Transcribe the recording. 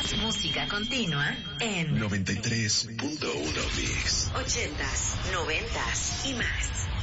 Música continua en 93.1 Mix. 80s, 90s y más.